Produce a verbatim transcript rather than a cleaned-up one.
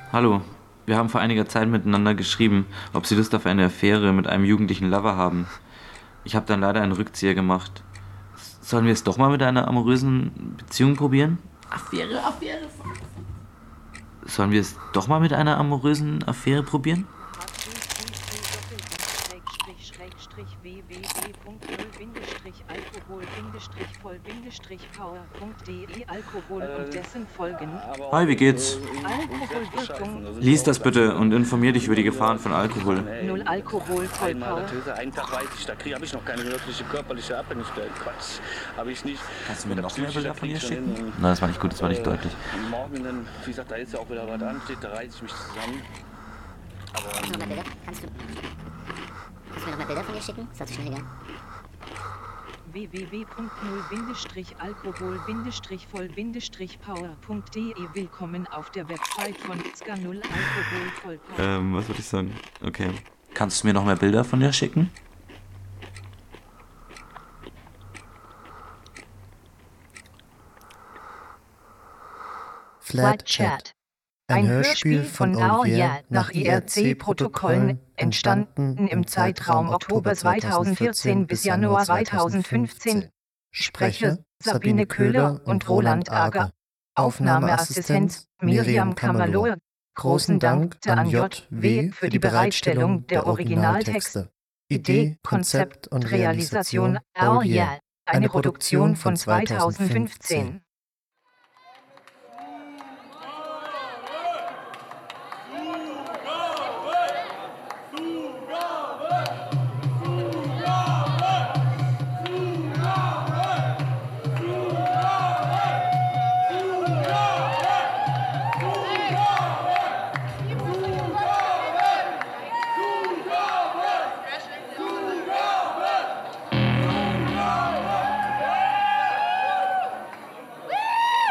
Hallo, wir haben vor einiger Zeit miteinander geschrieben, ob Sie Lust auf eine Affäre mit einem jugendlichen Lover haben. Ich habe dann leider einen Rückzieher gemacht. Sollen wir es doch mal mit einer amorösen Beziehung probieren? Affäre, Affäre. Sollen wir es doch mal mit einer amorösen Affäre probieren? Hi, wie geht's? Lies das bitte und informier dich über die Gefahren von Alkohol. Null Alkohol, voll Power. Einen Tag weiß ich, da habe ich noch keine wirkliche körperliche Abhängigkeit. Quatsch, habe ich nicht. Kannst du mir noch mehr Bilder von ihr schicken? Nein, das war nicht gut, das war nicht deutlich. Morgen dann, wie gesagt, da ist ja auch wieder was ansteht, da reiße ich mich zusammen. Aber, Kannst du noch mehr Bilder? Kannst du, kannst du mir noch mehr Bilder von ihr schicken? Das hat zu schnell gegangen. w w w punkt null alkohol voll power punkt de. Willkommen auf der Website von Ska null Alkohol voll Power. Ähm, was würde ich sagen? Okay. Kannst du mir noch mehr Bilder von dir schicken? Flat Chat. Ein Hörspiel von Olivier nach I R C-Protokollen, entstanden im Zeitraum Oktober zweitausendvierzehn bis Januar zweitausendfünfzehn. Sprecher Sabine Köhler und Roland Ager. Aufnahmeassistenz Miriam Kammerlohr. Großen Dank an J W für die Bereitstellung der Originaltexte. Idee, Konzept und Realisation Olivier. Eine Produktion von zweitausendfünfzehn.